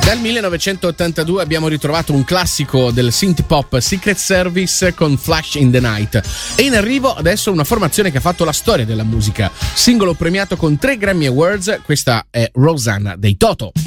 Dal 1982 abbiamo ritrovato un classico del synth pop, Secret Service con Flash in the Night. E in arrivo adesso una formazione che ha fatto la storia della musica. Singolo premiato con 3 Grammy Awards, questa è Rosanna dei Toto.